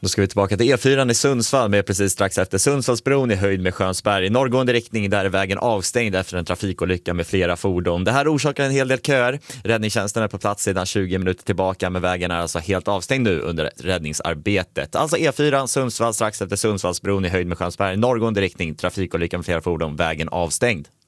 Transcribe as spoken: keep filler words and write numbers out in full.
Då ska vi tillbaka till E fyra i Sundsvall med precis strax efter Sundsvallsbron i höjd med Skönsberg. I norrgående riktning där är vägen avstängd efter en trafikolycka med flera fordon. Det här orsakar en hel del köer. Räddningstjänsten är på plats sedan tjugo minuter tillbaka, men vägen är alltså helt avstängd nu under räddningsarbetet. Alltså E fyra Sundsvall strax efter Sundsvallsbron i höjd med Skönsberg. Norrgående riktning, trafikolycka med flera fordon, vägen avstängd.